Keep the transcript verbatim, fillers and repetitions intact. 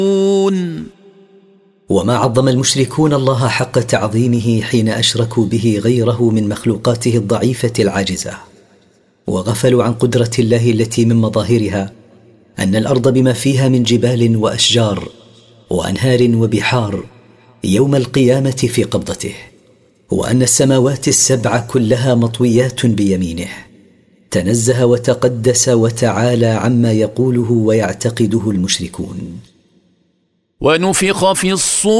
وما عظم المشركون الله حق تعظيمه حين أشركوا به غيره من مخلوقاته الضعيفة العاجزة، وغفلوا عن قدرة الله التي من مظاهرها أن الأرض بما فيها من جبال وأشجار وأنهار وبحار يوم القيامة في قبضته، وأن السماوات السبع كلها مطويات بيمينه. تنزه وتقدس وتعالى عما يقوله ويعتقده المشركون. ونفخ في الصور